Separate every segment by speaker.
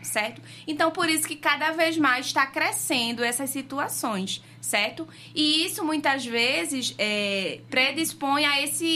Speaker 1: certo? Então, por isso que cada vez mais está crescendo essas situações, certo? E isso, muitas vezes, predispõe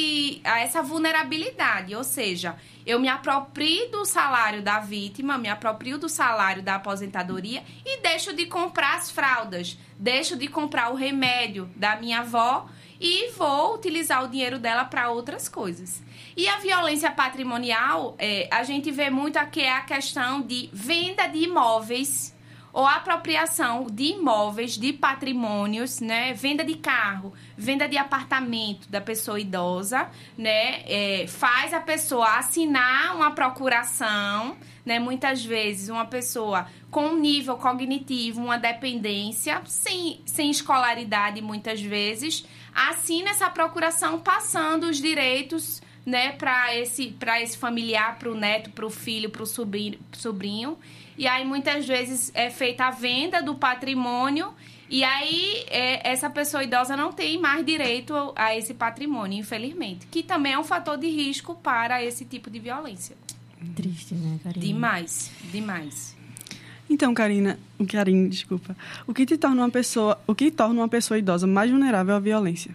Speaker 1: a essa vulnerabilidade, ou seja, eu me aproprio do salário da vítima, me aproprio do salário da aposentadoria e deixo de comprar as fraldas, deixo de comprar o remédio da minha avó e vou utilizar o dinheiro dela para outras coisas. E a violência patrimonial, a gente vê muito aqui a questão de venda de imóveis ou apropriação de imóveis, de patrimônios, né? Venda de carro, venda de apartamento da pessoa idosa, né? Faz a pessoa assinar uma procuração, né? Muitas vezes uma pessoa com um nível cognitivo, uma dependência, sem escolaridade muitas vezes, assina essa procuração passando os direitos, né, para esse familiar, para o neto, para o filho, para o sobrinho. E aí, muitas vezes, é feita a venda do patrimônio e aí essa pessoa idosa não tem mais direito a esse patrimônio, infelizmente. Que também é um fator de risco para esse tipo de violência.
Speaker 2: Triste, né, Karine?
Speaker 1: Demais, demais.
Speaker 3: Então, Karine, desculpa. O que torna uma pessoa idosa mais vulnerável à violência?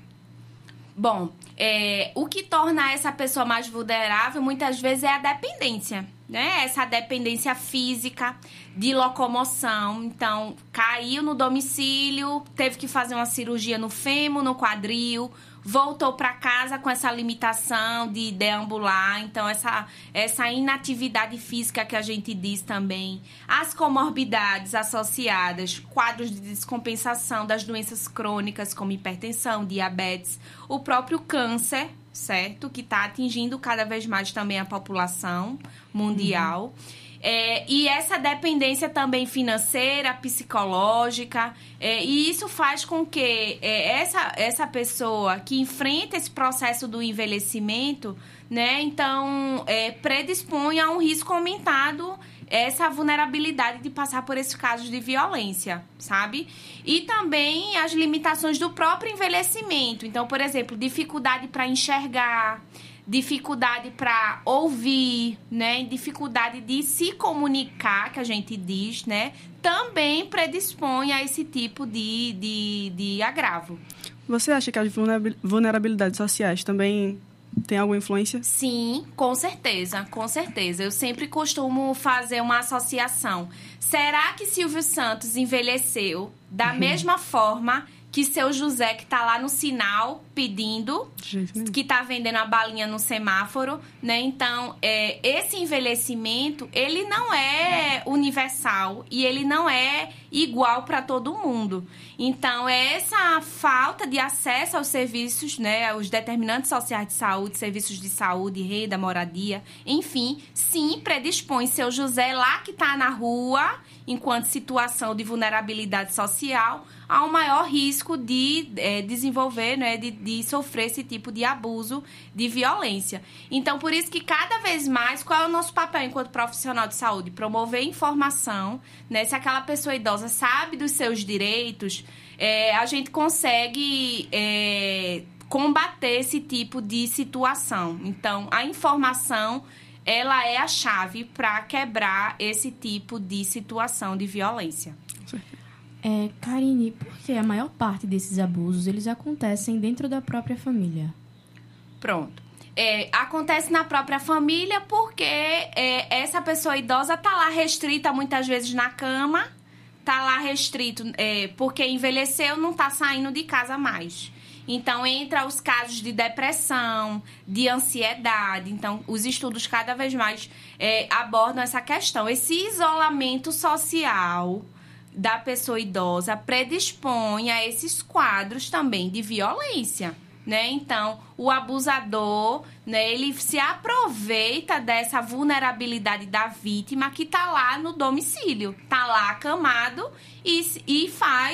Speaker 1: Bom, o que torna essa pessoa mais vulnerável, muitas vezes, é a dependência, né? Essa dependência física, de locomoção. Então, caiu no domicílio, teve que fazer uma cirurgia no fêmur, no quadril, voltou para casa com essa limitação de deambular. Então, essa inatividade física que a gente diz também. As comorbidades associadas, quadros de descompensação das doenças crônicas, como hipertensão, diabetes, o próprio câncer, certo? Que está atingindo cada vez mais também a população mundial. E essa dependência também financeira, psicológica, e isso faz com que essa pessoa que enfrenta esse processo do envelhecimento, né, então, predispõe a um risco aumentado, essa vulnerabilidade de passar por esses casos de violência, sabe? E também as limitações do próprio envelhecimento. Então, por exemplo, dificuldade para enxergar, dificuldade para ouvir, né? Dificuldade de se comunicar, que a gente diz, né? Também predispõe a esse tipo de agravo.
Speaker 3: Você acha que as vulnerabilidades sociais também têm alguma influência?
Speaker 1: Sim, com certeza, com certeza. Eu sempre costumo fazer uma associação. Será que Silvio Santos envelheceu da mesma forma que seu José, que tá lá no sinal pedindo, que tá vendendo a balinha no semáforo, né? Então, esse envelhecimento, ele não é universal e ele não é igual para todo mundo. Então, essa falta de acesso aos serviços, né? Os determinantes sociais de saúde, serviços de saúde, renda, moradia, enfim, sim, predispõe seu José lá que tá na rua, enquanto situação de vulnerabilidade social, há um maior risco de desenvolver, né, de sofrer esse tipo de abuso, de violência. Então, por isso que cada vez mais, qual é o nosso papel enquanto profissional de saúde? Promover informação, né? Se aquela pessoa idosa sabe dos seus direitos, a gente consegue combater esse tipo de situação. Então, a informação, ela é a chave para quebrar esse tipo de situação de violência.
Speaker 2: Karine, por que a maior parte desses abusos, eles acontecem dentro da própria família?
Speaker 1: Pronto. Acontece na própria família porque essa pessoa idosa tá lá restrita muitas vezes na cama, tá lá restrito porque envelheceu, não tá saindo de casa mais. Então, entra os casos de depressão, de ansiedade. Então, os estudos cada vez mais abordam essa questão. Esse isolamento social da pessoa idosa predispõe a esses quadros também de violência, né? Então, o abusador, né, ele se aproveita dessa vulnerabilidade da vítima que tá lá no domicílio, tá lá acamado e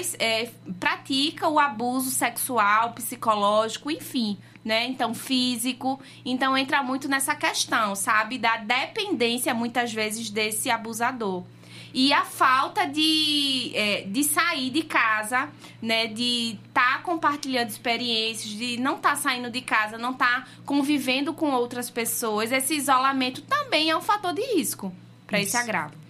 Speaker 1: pratica o abuso sexual, psicológico, enfim, né? Então, físico. Então, entra muito nessa questão, sabe? Da dependência, muitas vezes, desse abusador. E a falta de sair de casa, né? De estar compartilhando experiências, de não estar saindo de casa, não estar convivendo com outras pessoas. Esse isolamento também é um fator de risco para esse agravo.